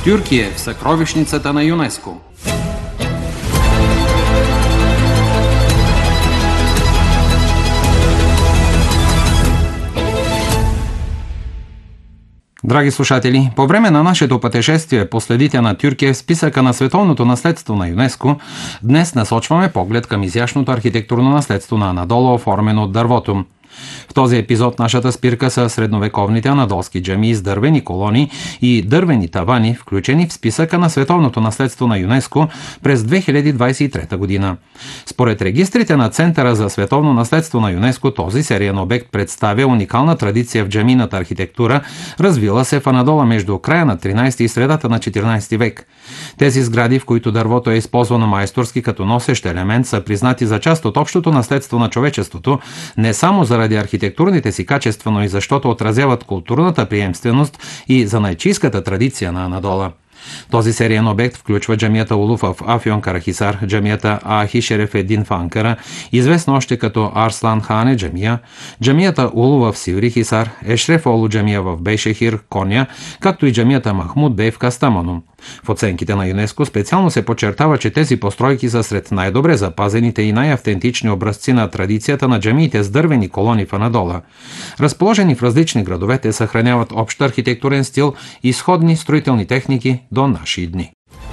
Тюркия в съкровищницата на ЮНЕСКО. Драги слушатели, по време на нашето пътешествие по следите на Тюркия в списъка на световното наследство на ЮНЕСКО, днес насочваме поглед към изящното архитектурно наследство на Анадола, оформено от дървото. В този епизод нашата спирка са средновековните анадолски джамии с дървени колони и дървени тавани, включени в списъка на световното наследство на ЮНЕСКО през 2023 година. Според регистрите на Центъра за световно наследство на ЮНЕСКО, този сериен обект представя уникална традиция в джамийната архитектура, развила се в Анадола между края на 13 и средата на 14 век. Тези сгради, в които дървото е използвано майсторски като носещ елемент, са признати за част от общото наследство на човечеството, не само заради архитектурните си качества, но и защото отразяват културната приемственост и занайчийската традиция на Анадола. Този сериен обект включва джамията Улу в Афьон Карахисар, джамията Ахи Шереф Един в Анкара, известна още като Арслан Хане джамия, джамията Улу в Сиври Хисар, Ешреф Олу джамия в Бейшехир, Коня, както и джамията Махмуд Бей в Кастамону. В оценките на ЮНЕСКО специално се подчертава, че тези постройки са сред най-добре запазените и най-автентични образци на традицията на джамиите с дървени колони в Анадола. Разположени в различни градове, те съхраняват общ архитектурен стил и сходни строителни техники до наши дни.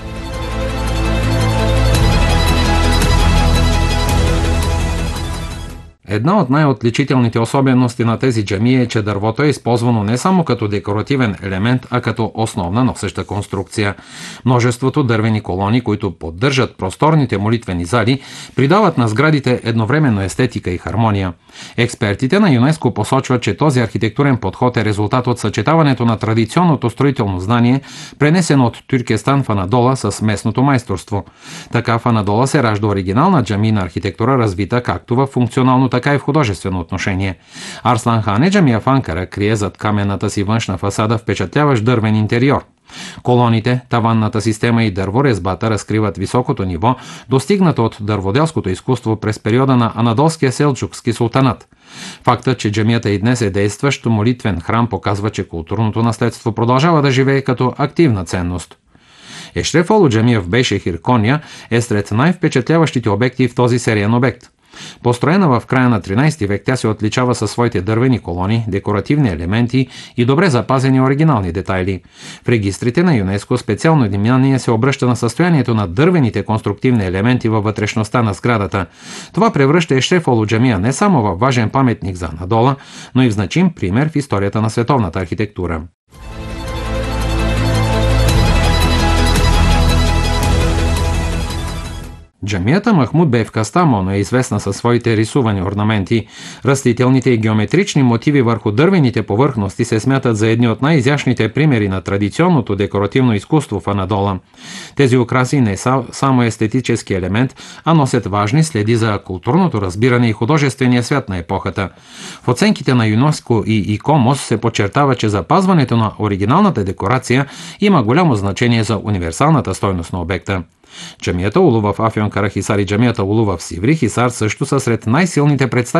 Една от най-отличителните особености на тези джамии е, че дървото е използвано не само като декоративен елемент, а като основна носеща конструкция. Множеството дървени колони, които поддържат просторните молитвени зали, придават на сградите едновременно естетика и хармония. Експертите на ЮНЕСКО посочват, че този архитектурен подход е резултат от съчетаването на традиционното строително знание, пренесено от Тюркестан в Анадола с местното майсторство. Така в Анадола се ражда оригинална джамийна архитектура, развита както в функционално, така и в художествено отношение. Арслан Хане джамия в Анкара крие зад каменната си външна фасада впечатляващ дървен интериор. Колоните, таванната система и дърворезбата разкриват високото ниво, достигнато от дърводелското изкуство през периода на Анадолския селджукски султанат. Фактът, че джамията и днес е действащ молитвен храм, показва, че културното наследство продължава да живее като активна ценност. Ешреф Олу джамия в Бейшехир, Коня е сред най-впечатляващите обекти в този сериен обект. Построена в края на 13 век, тя се отличава със своите дървени колони, декоративни елементи и добре запазени оригинални детайли. В регистрите на ЮНЕСКО специално внимание се обръща на състоянието на дървените конструктивни елементи във вътрешността на сградата. Това превръща Ешреф Олу джамия не само във важен паметник за Анадола, но и в значим пример в историята на световната архитектура. Джамията Махмуд Бей в Кастамону е известна със своите рисувани орнаменти. Растителните и геометрични мотиви върху дървените повърхности се смятат за едни от най-изящните примери на традиционното декоративно изкуство в Анадола. Тези украси не са само естетически елемент, а носят важни следи за културното разбиране и художествения свят на епохата. В оценките на ЮНЕСКО и ИКОМОС се подчертава, че запазването на оригиналната декорация има голямо значение за универсалната стойност на обекта. Джамията Улу в Афьон Карахисар и джамията Улу в Сиври Хисар също са сред най-силните представители